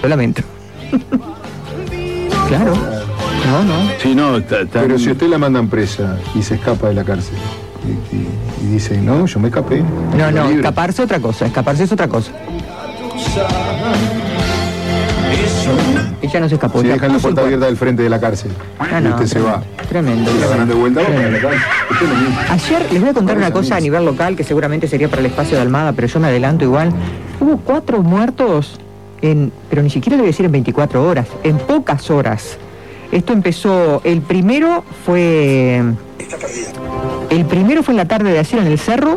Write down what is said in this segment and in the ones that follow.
Lo lamento. Claro. No. Sí, no, Pero si usted la mandan presa y se escapa de la cárcel y dice, no, yo me escapé. No, libre. escaparse es otra cosa. Ella no se escapó. Si ella dejan la puso puerta el abierta del frente de la cárcel y usted se va. Tremendo. Y la ganan de vuelta. Ayer les voy a contar una cosa a nivel local que seguramente sería para el espacio de Almada, pero yo me adelanto igual. Hubo 4 muertos pero ni siquiera le voy a decir en 24 horas, en pocas horas. Esto empezó, el primero fue en la tarde de ayer en el Cerro.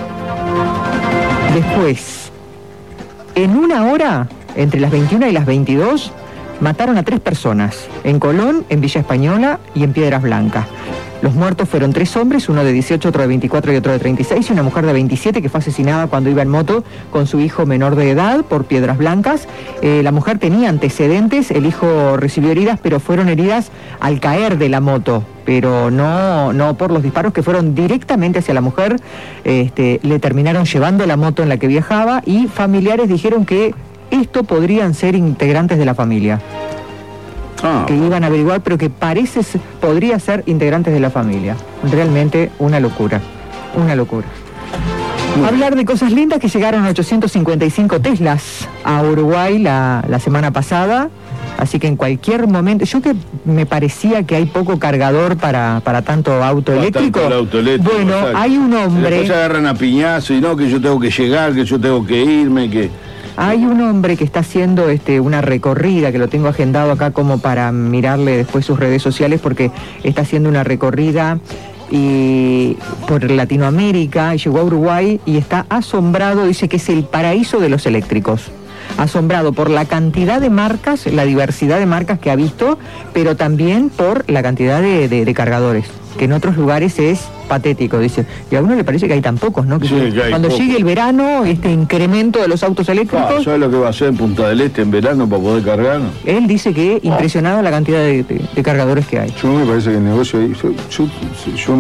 Después, en 1 hora, entre las 21 y las 22, mataron a 3 personas, en Colón, en Villa Española y en Piedras Blancas. Los muertos fueron 3 hombres, uno de 18, otro de 24 y otro de 36, y una mujer de 27 que fue asesinada cuando iba en moto con su hijo menor de edad por Piedras Blancas. La mujer tenía antecedentes, el hijo recibió heridas, pero fueron heridas al caer de la moto, pero no por los disparos que fueron directamente hacia la mujer. Le terminaron llevando la moto en la que viajaba y familiares dijeron que esto podrían ser integrantes de la familia. Que iban a averiguar, pero que podría ser integrantes de la familia. Realmente una locura. Hablar de cosas lindas, que llegaron 855 Teslas a Uruguay la semana pasada, así que en cualquier momento, yo que me parecía que hay poco cargador para tanto auto eléctrico. Bueno, exacto. Hay un hombre... Después agarran a piñazo y no, que yo tengo que llegar, que yo tengo que irme, que... Hay un hombre que está haciendo una recorrida, que lo tengo agendado acá como para mirarle después sus redes sociales, porque está haciendo una recorrida por Latinoamérica y llegó a Uruguay y está asombrado, dice que es el paraíso de los eléctricos. Asombrado por la cantidad de marcas, la diversidad de marcas que ha visto, pero también por la cantidad de cargadores, que en otros lugares es patético, dice. Y a uno le parece que hay tan pocos, ¿no? Que cuando llegue el verano, este incremento de los autos eléctricos... ¿Sabes lo que va a hacer en Punta del Este en verano para poder cargar? Él dice que impresionado la cantidad de cargadores que hay. Yo me parece que el negocio ahí... Yo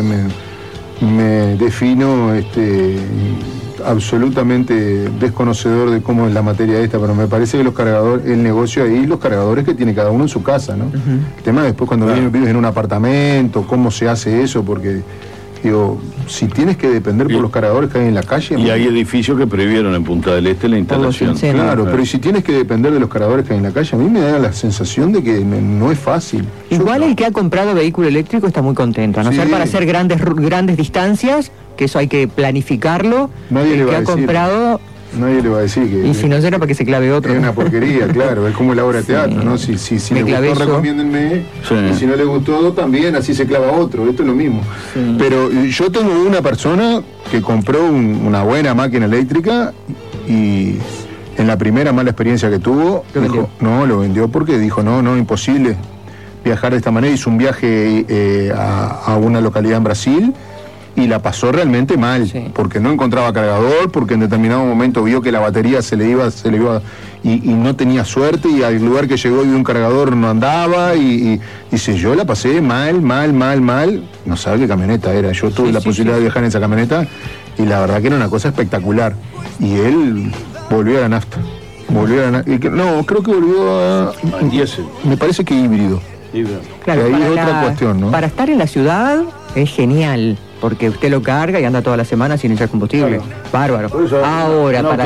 me defino absolutamente desconocedor de cómo es la materia esta, pero me parece que el negocio ahí, los cargadores que tiene cada uno en su casa, ¿no? El tema después cuando vives en un apartamento, cómo se hace eso, porque digo, si tienes que depender por los cargadores que hay en la calle... Y hay edificios que prohibieron en Punta del Este la instalación. Claro, pero si tienes que depender de los cargadores que hay en la calle, a mí me da la sensación de que no es fácil. Igual el que ha comprado vehículo eléctrico está muy contento, a no ser para hacer grandes distancias, que eso hay que planificarlo. Nadie le va a decir. Comprado... Nadie le va a decir que... Y si no será para que se clave otro. Es una porquería, claro, es como la obra de teatro, ¿no? Si le gustó, recomiéndenme, y si no le gustó, también, así se clava otro, esto es lo mismo. Pero yo tengo una persona que compró una buena máquina eléctrica y en la primera mala experiencia que tuvo, lo vendió porque dijo, no, imposible viajar de esta manera. Hizo un viaje a una localidad en Brasil y la pasó realmente mal, porque no encontraba cargador, porque en determinado momento vio que la batería se le iba y no tenía suerte, y al lugar que llegó y un cargador no andaba, y dice, yo la pasé mal, no sabe qué camioneta era, yo tuve la posibilidad de viajar en esa camioneta, y la verdad que era una cosa espectacular, y él volvió a la nafta, no, creo que volvió a diésel, me parece que híbrido. Claro, ahí es otra cuestión, ¿no? Para estar en la ciudad es genial, porque usted lo carga y anda toda la semana sin echar combustible. Bárbaro. Ahora, para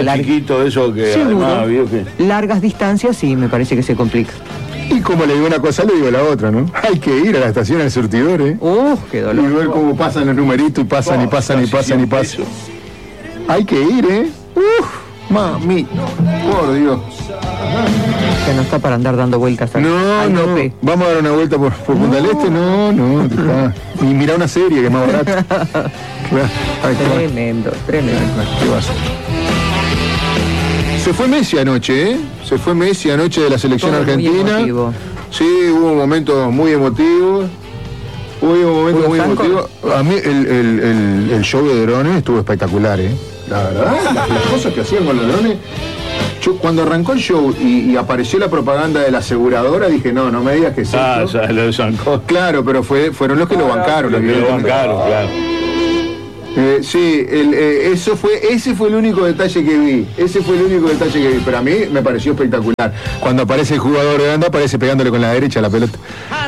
largas distancias sí me parece que se complica. Y como le digo una cosa, le digo la otra, ¿no? Hay que ir a la estación del surtidor, ¿eh? Qué dolor. Y ver cómo pasan los numeritos y pasan. Hay que ir, ¿eh? Mami, por Dios. Que no está para andar dando vueltas al tope. Vamos a dar una vuelta por Punta del Este, no. Y mira una serie que es más barata. Tremendo. ¿Qué va a hacer? Se fue Messi anoche, ¿eh? De la selección argentina. Sí, hubo momentos muy emotivos. A mí el show de drones estuvo espectacular, ¿eh? La verdad, las cosas que hacían con los drones. Yo cuando arrancó el show y apareció la propaganda de la aseguradora, dije, no me digas que es esto. Ya lo bancó. Claro, pero fueron los que lo bancaron. Claro. Sí, ese fue el único detalle que vi. Pero a mí me pareció espectacular. Cuando aparece el jugador de banda, aparece pegándole con la derecha a la pelota.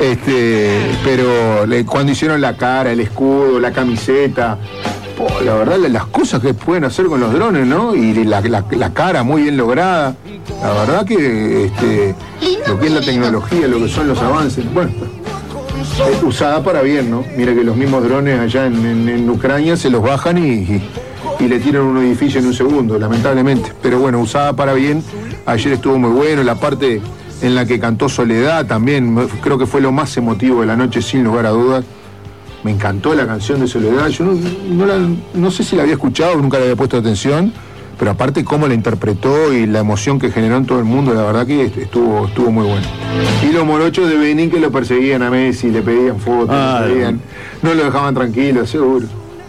Pero cuando hicieron la cara, el escudo, la camiseta, la verdad, las cosas que pueden hacer con los drones, ¿no? Y la cara muy bien lograda. La verdad que lo que es la tecnología, lo que son los avances, bueno, usada para bien, ¿no? Mira que los mismos drones allá en Ucrania se los bajan y le tiran un edificio en un segundo, lamentablemente. Pero bueno, usada para bien. Ayer estuvo muy bueno. La parte en la que cantó Soledad también, creo que fue lo más emotivo de la noche, sin lugar a dudas. Me encantó la canción de Soledad. Yo no sé si la había escuchado, nunca le había puesto atención, pero aparte cómo la interpretó y la emoción que generó en todo el mundo, la verdad que estuvo muy bueno. Y los morochos de Benín que lo perseguían a Messi, le pedían fotos, no lo dejaban tranquilo, seguro.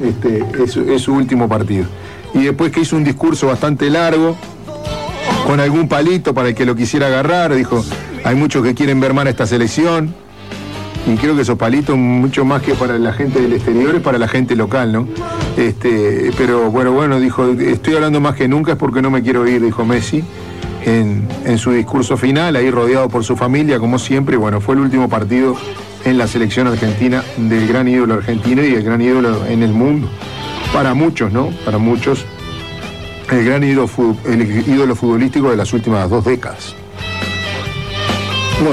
Es su último partido. Y después que hizo un discurso bastante largo, con algún palito para el que lo quisiera agarrar, dijo, hay muchos que quieren ver mal a esta selección. Y creo que esos palitos, mucho más que para la gente del exterior, es para la gente local, ¿no? Pero bueno, dijo, estoy hablando más que nunca, es porque no me quiero ir, dijo Messi, en su discurso final, ahí rodeado por su familia, como siempre. Bueno, fue el último partido en la selección argentina del gran ídolo argentino y el gran ídolo en el mundo. Para muchos, ¿no? Para muchos, el gran ídolo futbolístico de las últimas 2 décadas. Muy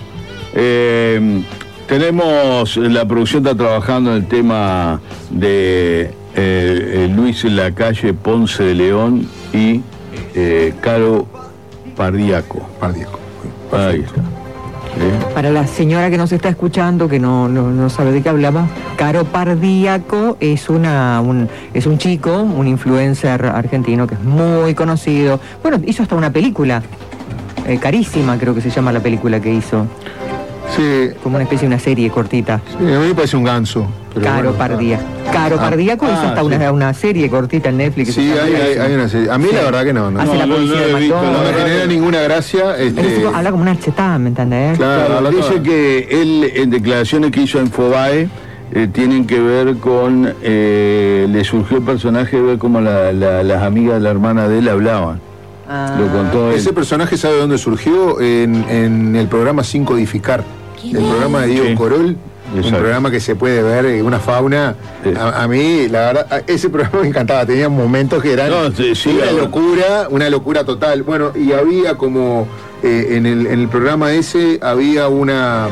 bien. Tenemos, la producción está trabajando en el tema de Luis Lacalle Ponce de León y Caro Pardíaco. Ahí está. Para la señora que nos está escuchando, que no sabe de qué hablamos, Caro Pardíaco es un chico, un influencer argentino que es muy conocido. Bueno, hizo hasta una película, Carísima creo que se llama la película que hizo. Sí. Como una especie de una serie cortita. Sí, a mí me parece un ganso. Caro Pardíaco. Caro Pardíaco hizo hasta una serie cortita en Netflix. Sí, hay una serie. A mí la verdad que no. Hace la policía de McDonald's. No me genera ninguna gracia. Habla como una chetada, ¿me entendés? Claro, dice que él, en declaraciones que hizo en Infobae, tienen que ver con... le surgió el personaje de ver cómo las amigas de la hermana de él hablaban. Lo contó él. Ese personaje, ¿sabe dónde surgió? En el programa Sin Codificar. El programa de Diego Corol. Exacto. Un programa que se puede ver, una fauna. A mí, la verdad, ese programa me encantaba. Tenía momentos que eran una locura total. Bueno, y había como en el programa ese había un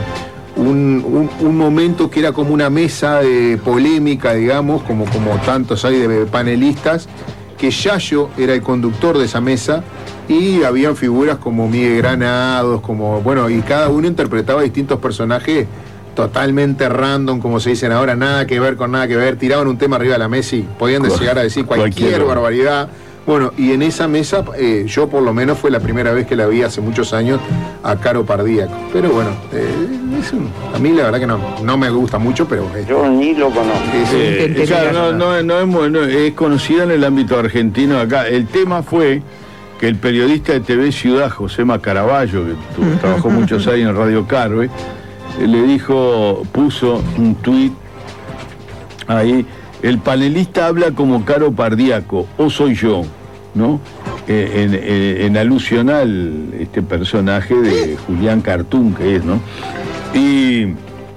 momento que era como una mesa de polémica, digamos, como tantos hay de panelistas, que Yayo era el conductor de esa mesa. Y habían figuras como Miguel Granados, y cada uno interpretaba distintos personajes totalmente random, como se dicen ahora, nada que ver con nada que ver, tiraban un tema arriba de la mesa y podían llegar a decir cualquier barbaridad. Bueno, y en esa mesa, yo por lo menos fue la primera vez que la vi hace muchos años a Caro Pardíaco. Pero bueno, a mí la verdad que no me gusta mucho, pero... yo ni lo conozco. Es conocida en el ámbito argentino acá. El tema fue que el periodista de TV Ciudad, Josema Caraballo, que trabajó muchos años en Radio Carve, puso un tuit ahí, el panelista habla como Caro Pardíaco, o soy yo, ¿no? En alusión al este personaje de Julián Cartoon, que es, ¿no? Y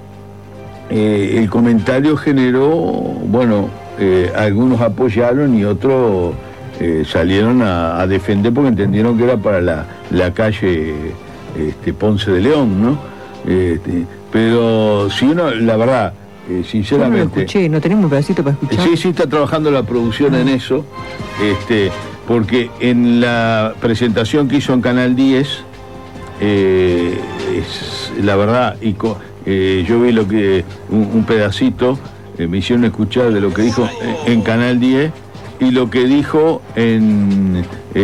el comentario generó, algunos apoyaron y otros salieron a defender porque entendieron que era para la calle Ponce de León, ¿no? Pero si uno, la verdad, sinceramente... No lo escuché, no tenemos un pedacito para escuchar. Sí, está trabajando la producción en eso, porque en la presentación que hizo en Canal 10, la verdad, yo vi un pedacito, me hicieron escuchar de lo que dijo en Canal 10 y lo que dijo en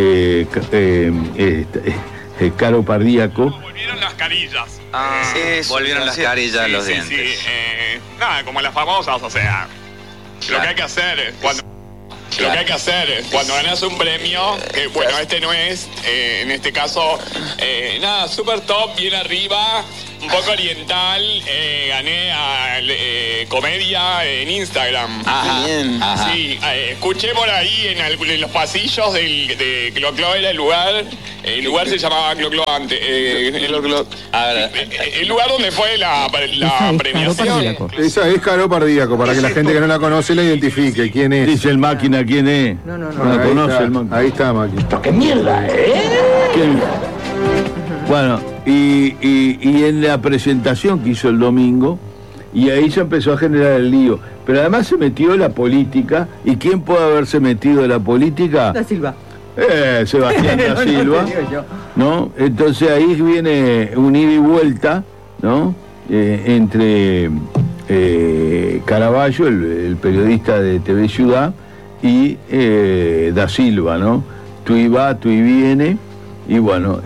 Caro Pardíaco. Volvieron las carillas. Volvieron las carillas, los dientes. Sí, nada, como las famosas, o sea. Lo que hay que hacer es cuando ganas un premio, que este no es, en este caso, super top, bien arriba, un poco oriental, gané a comedia en Instagram. Ajá, bien. Ajá. Sí, escuché por ahí en los pasillos de Clo-Clo era el lugar. El lugar se llamaba Clo-Clo antes. El lugar donde fue la premiación. Esa es Caro Pardíaco, para que la gente que no la conoce la identifique. ¿Quién es? Dice el máquina, ¿quién es? No. La conoce el máquina. Ahí está, máquina. ¡Qué mierda, ¿Quién? Bueno, y en la presentación que hizo el domingo, y ahí se empezó a generar el lío. Pero además se metió la política. ¿Y quién puede haberse metido en la política? Da Silva. Sebastián da Silva, ¿no? Entonces ahí viene un ida y vuelta, ¿no? Entre Caraballo, el periodista de TV Ciudad, y da Silva, ¿no? Tú y va, tú y viene, y bueno,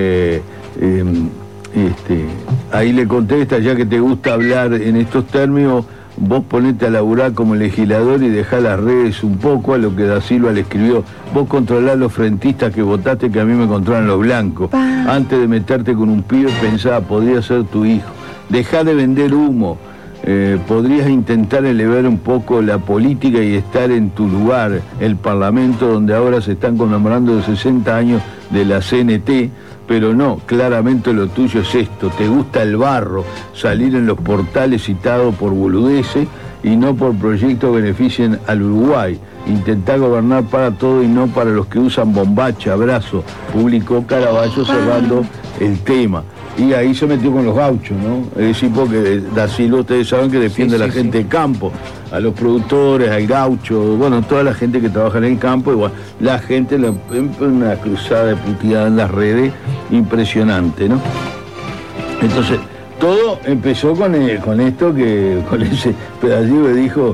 ahí le contesta, ya que te gusta hablar en estos términos, vos ponete a laburar como legislador y dejá las redes un poco, a lo que da Silva le escribió, vos controlás los frentistas que votaste, que a mí me controlan los blancos. Antes de meterte con un pibe pensaba, podría ser tu hijo. Dejá de vender humo. Podrías intentar elevar un poco la política y estar en tu lugar, el Parlamento, donde ahora se están conmemorando los 60 años de la CNT, pero no, claramente lo tuyo es esto, te gusta el barro, salir en los portales citados por boludeces y no por proyectos que beneficien al Uruguay. Intentar gobernar para todo y no para los que usan bombacha, abrazo, publicó Caraballo cerrando el tema. Y ahí se metió con los gauchos, ¿no? Es decir, porque da Silva, ustedes saben que defiende a la gente del campo, a los productores, al gaucho, bueno, toda la gente que trabaja en el campo, igual, la gente, una cruzada de puteada en las redes impresionante, ¿no? Entonces, todo empezó con esto, con ese pedacito que dijo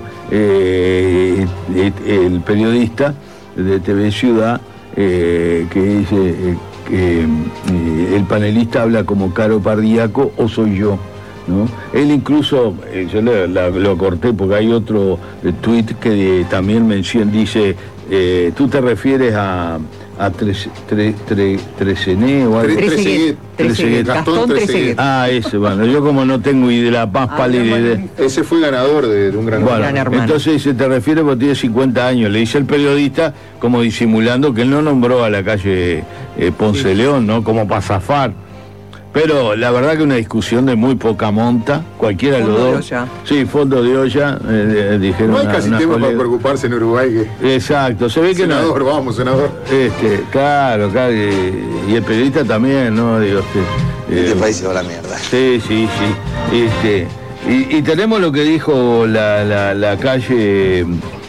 el periodista de TV Ciudad, que dice... el panelista habla como Caro Pardíaco o soy yo, ¿no? Él incluso, yo lo corté porque hay otro tuit que también dice, tú te refieres a Trezeguet o algo. Gastón Trezeguet. Ese, bueno, yo como no tengo idea, la más pálida idea. Ese fue ganador de un gran hermano. Entonces dice, te refieres porque tiene 50 años, le dice el periodista, como disimulando que él no nombró a la calle Ponce de León, ¿no? Como para zafar. Pero la verdad que una discusión de muy poca monta, cualquiera de los dos. Sí, fondo de olla, dijeron. No hay casi tema para preocuparse en Uruguay. Exacto, se ve que senador, vamos, senador. Claro, y el periodista también, ¿no? Digo, este país se va a la mierda. Sí. Y tenemos lo que dijo la calle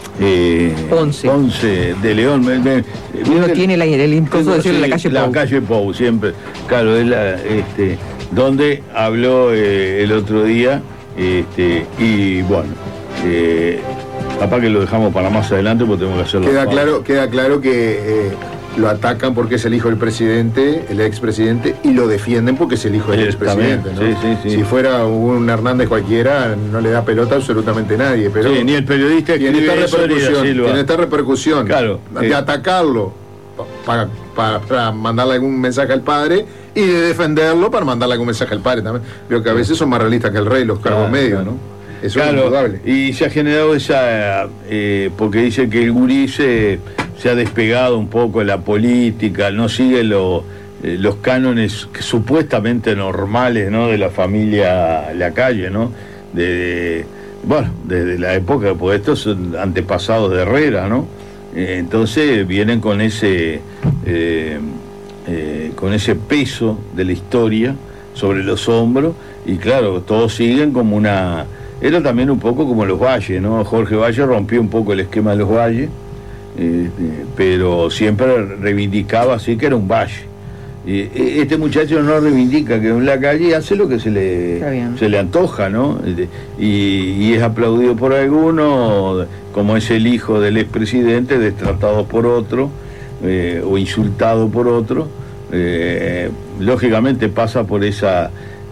Ponce de León. Uno tiene el impulso de decirle la calle Pou. La calle Pou, siempre. Claro, es donde habló el otro día, y bueno, capaz que lo dejamos para más adelante porque tenemos que hacerlo. Queda claro que lo atacan porque es el hijo del presidente, el expresidente, y lo defienden porque es el hijo del expresidente, ¿no? Sí. Si fuera un Hernández cualquiera, no le da pelota a absolutamente nadie. Pero ni el periodista tiene esta repercusión claro, de atacarlo para mandarle algún mensaje al padre y de defenderlo para mandarle algún mensaje al padre también. Creo que a veces son más realistas que el rey, los cargos medios, ¿no? Eso es indudable. Y se ha generado esa, porque dice que el gurí se ha despegado un poco de la política, no sigue los cánones supuestamente normales, ¿no? De la familia Lacalle, ¿no? Desde la época, pues estos son antepasados de Herrera, ¿no? Entonces vienen con ese peso de la historia sobre los hombros, y claro, todos siguen como una... Era también un poco como los Valles, ¿no? Jorge Valle rompió un poco el esquema de los Valles, pero siempre reivindicaba así que era un valle. Este muchacho no reivindica que en la calle hace lo que se le antoja, ¿no? Y es aplaudido por algunos, como es el hijo del expresidente, destratado por otro, o insultado por otro. Lógicamente pasa por ese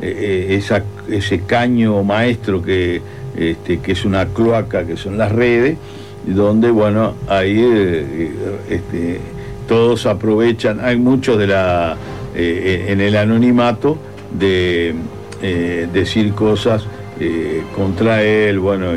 caño maestro que es una cloaca, que son las redes, donde, bueno, ahí todos aprovechan, hay muchos en el anonimato de decir cosas contra él, bueno,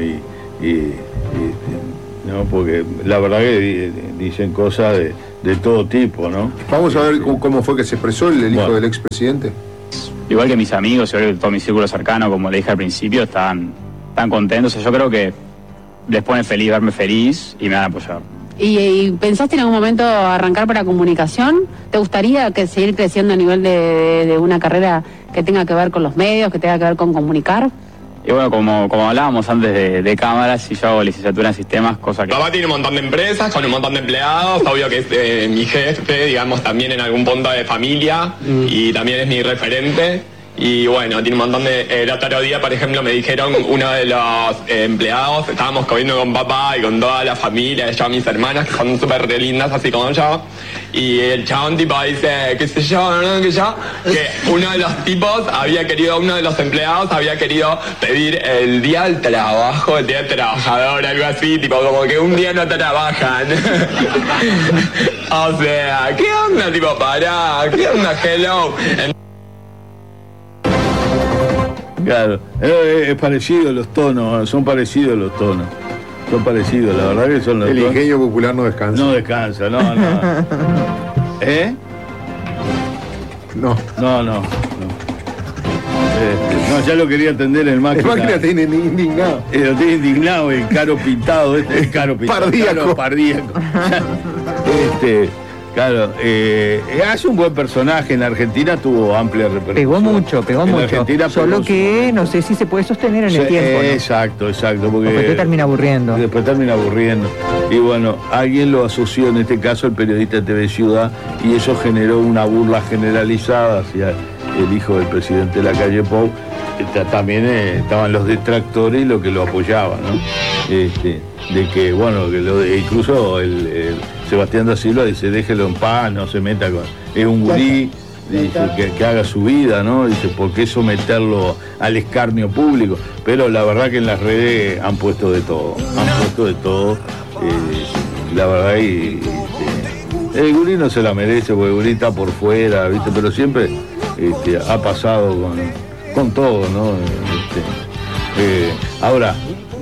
¿no? Porque la verdad que dicen cosas de todo tipo, ¿no? Vamos a ver cómo fue que se expresó el hijo del expresidente. Igual que mis amigos, igual que todo mi círculo cercano, como le dije al principio, están contentos. O sea, yo creo que les pone feliz verme feliz y me van a apoyar. ¿Y pensaste en algún momento arrancar para comunicación? ¿Te gustaría seguir creciendo a nivel de una carrera que tenga que ver con los medios, que tenga que ver con comunicar? Y bueno, como hablábamos antes de cámaras, y yo hago licenciatura en sistemas, cosa que... Papá tiene un montón de empresas, con un montón de empleados, obvio que es mi jefe, digamos, también en algún punto de familia, y también es mi referente. Y bueno, tiene un montón de... el otro día, por ejemplo, me dijeron, uno de los empleados, estábamos comiendo con papá y con toda la familia, yo, mis hermanas, que son súper lindas, así como yo, y el chabón tipo dice, qué sé yo, no, que uno de los tipos uno de los empleados había querido pedir el día del trabajo, el día del trabajador, algo así, tipo como que un día no trabajan. O sea, ¿qué onda, tipo, pará? ¿Qué onda, hello? Claro, es parecido los tonos, son parecidos los tonos. Son parecidos, la verdad que son los tonos. El ingenio popular no descansa. No descansa, no. ¿Eh? No, ya lo quería atender el máquina. El máquina tiene indignado. Lo tiene indignado, el caro pintado, el caro pintado. Pardíaco. Claro, hace un buen personaje. En Argentina tuvo amplia repercusión. Pegó mucho. Solo que no sé si se puede sostener en el tiempo, ¿no? Exacto, porque después termina aburriendo. Y bueno, alguien lo asoció, en este caso el periodista de TV Ciudad, y eso generó una burla generalizada hacia el hijo del presidente de la calle Pou. También estaban los detractores y los que lo apoyaban, ¿no? De que, bueno, incluso el Sebastián da Silva dice, déjelo en paz, no se meta con... Es un gurí, dice, que haga su vida, ¿no? Dice, ¿por qué someterlo al escarnio público? Pero la verdad que en las redes han puesto de todo. La verdad, el gurí no se la merece, porque el gurí está por fuera, ¿viste? Pero siempre ha pasado con todo, ¿no? Ahora,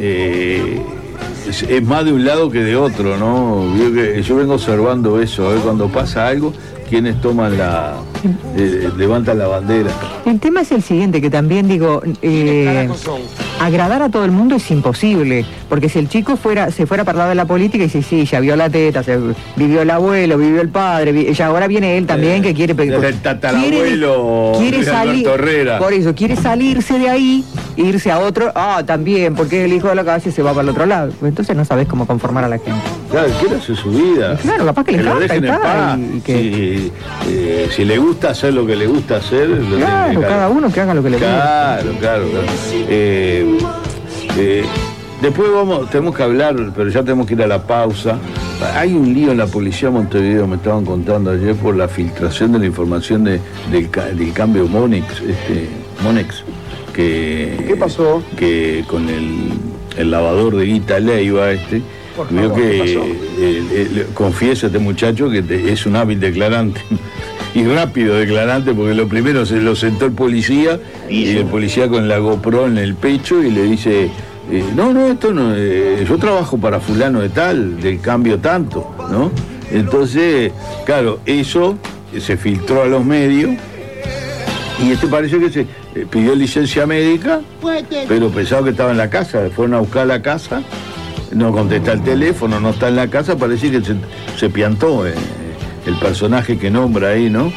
es más de un lado que de otro, ¿no? Yo vengo observando eso, a ver cuando pasa algo, quienes toman levantan la bandera. El tema es el siguiente, que también digo, agradar a todo el mundo es imposible, porque si el chico se fuera para el lado de la política y dice, sí, ya vio la teta, vivió el abuelo, vivió el padre, ya ahora viene él también que quiere... El tatarabuelo quiere salir, Herrera. Por eso, quiere salirse de ahí, irse a otro, también, porque es el hijo de la casa y se va para el otro lado. Entonces no sabes cómo conformar a la gente. Claro, quiere hacer su vida. Claro, capaz que le encanta, dejen en paz. Si le gusta hacer lo que le gusta hacer, claro, cada uno que haga lo que le gusta. Claro. Después tenemos que hablar, pero ya tenemos que ir a la pausa. Hay un lío en la policía de Montevideo, me estaban contando ayer, por la filtración de la información del cambio Monex. ¿Qué pasó? Que con el lavador de Guita Leiva, vio que confiesa este muchacho que es un hábil declarante. Y rápido declarante, porque lo primero se lo sentó el policía, y el policía con la GoPro en el pecho, y le dice, esto no, yo trabajo para fulano de tal, del cambio tanto, ¿no? Entonces, claro, eso se filtró a los medios, y parece que se pidió licencia médica, pero pensaba que estaba en la casa, fueron a buscar la casa, no contesta el teléfono, no está en la casa, parece que se piantó el personaje que nombra ahí, ¿no?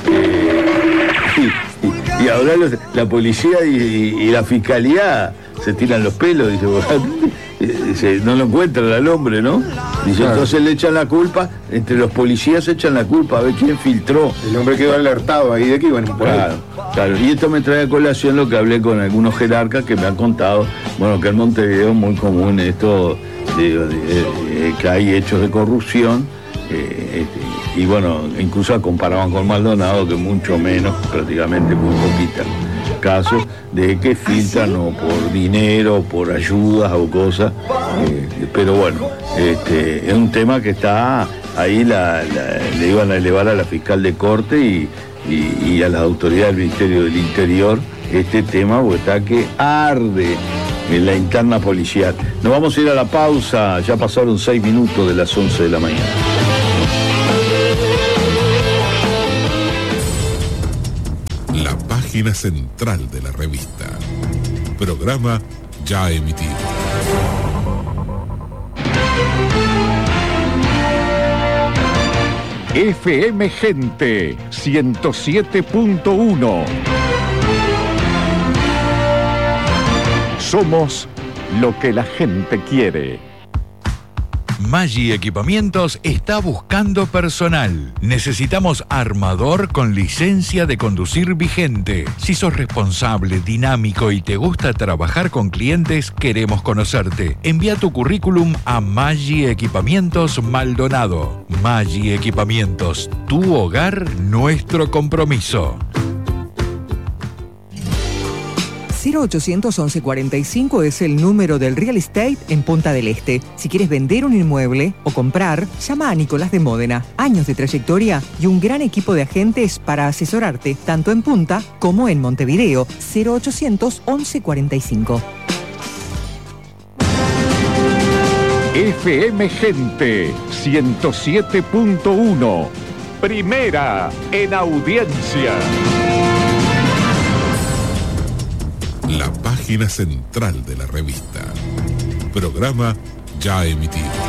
Y ahora la policía y la fiscalía se tiran los pelos, dice, no lo encuentran al hombre, ¿no? Dice, claro. Entonces le echan la culpa, entre los policías echan la culpa, a ver quién filtró. El hombre quedó alertado ahí de que iban por ahí. Claro, y esto me trae a colación lo que hablé con algunos jerarcas que me han contado, bueno, que en Montevideo es muy común esto, que hay hechos de corrupción, y bueno, incluso comparaban con Maldonado, que mucho menos, prácticamente muy poquitas casos de que filtran o por dinero, por ayudas o cosas, pero bueno, es un tema que está ahí, le iban a elevar a la fiscal de corte y a las autoridades del Ministerio del Interior este tema, porque está que arde en la interna policial. Nos vamos a ir a la pausa, ya pasaron 6 minutos de las 11 de la mañana. La página central de la revista. Programa ya emitido. FM Gente 107.1. Somos lo que la gente quiere. Maggi Equipamientos está buscando personal. Necesitamos armador con licencia de conducir vigente. Si sos responsable, dinámico y te gusta trabajar con clientes, queremos conocerte. Envía tu currículum a Maggi Equipamientos Maldonado. Maggi Equipamientos, tu hogar, nuestro compromiso. 0800 1145 es el número del real estate en Punta del Este. Si quieres vender un inmueble o comprar, llama a Nicolás de Módena. Años de trayectoria y un gran equipo de agentes para asesorarte, tanto en Punta como en Montevideo. 0800 1145. FM Gente 107.1. Primera en audiencia. La página central de la revista. Programa ya emitido.